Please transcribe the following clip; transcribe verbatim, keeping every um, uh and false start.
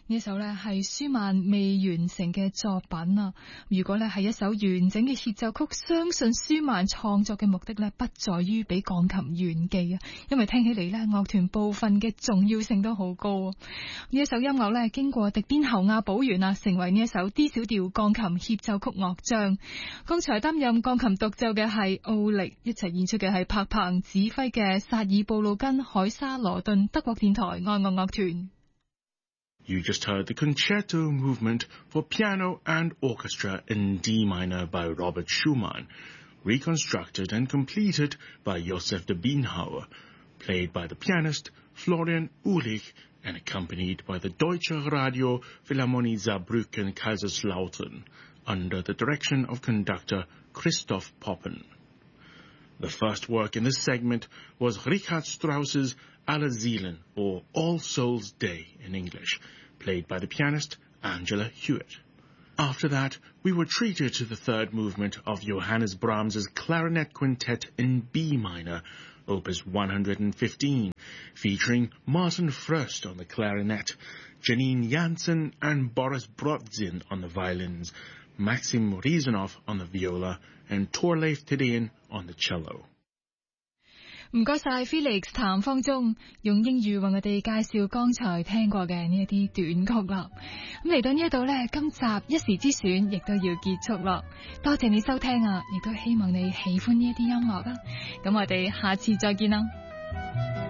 呢一首呢係舒曼未完成嘅作品啊！如果呢係一首完整嘅協奏曲，相信舒曼創作嘅目的呢不在於俾鋼琴炫技啊，因為聽起嚟呢樂團部分嘅重要性都好高啊！呢一首音樂呢經過迪邊侯亞補完啊，成為呢一首 D 小調鋼琴協奏曲樂章。剛才擔任鋼琴獨奏嘅係奧力，一齊演出嘅係柏彭指揮嘅薩爾布魯根海沙羅頓德國電台愛樂樂團。 You just heard the concerto movement for piano and orchestra in D minor by Robert Schumann, reconstructed and completed by Josef de Bienhauer, played by the pianist Florian Uhlich and accompanied by the Deutsche Radio Philharmonie Saarbrücken Kaiserslautern under the direction of conductor Christoph Poppen. The first work in this segment was Richard Strauss's Alle Seelen, or All Souls' Day in English, played by the pianist Angela Hewitt. After that, we were treated to the third movement of Johannes Brahms's Clarinet Quintet in B minor, Opus one hundred fifteen, featuring Martin Fröst on the clarinet, Janine Jansen and Boris Brodzin on the violins, Maxim Rezanov on the viola, and Torleif Thedéen on the cello. 唔該晒 Felix 譚方中用英語為我哋介紹剛才聽過嘅呢一啲短曲啦。咁嚟到呢一度呢，今集一時之選亦都要結束啦。多謝你收聽啊，亦都希望你喜歡呢一啲音樂啦。咁我哋下次再見啦。